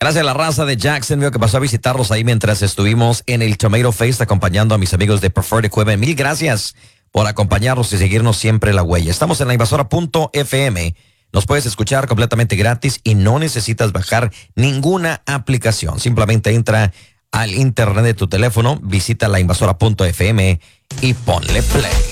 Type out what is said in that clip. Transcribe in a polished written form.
Gracias a la raza de Jacksonville que pasó a visitarlos ahí mientras estuvimos en el Tomato Fest acompañando a mis amigos de Preferred Equipment. Mil gracias por acompañarnos y seguirnos siempre la huella. Estamos en la invasora.fm. Nos puedes escuchar completamente gratis y no necesitas bajar ninguna aplicación. Simplemente entra al internet de tu teléfono, visita la invasora.fm y ponle play.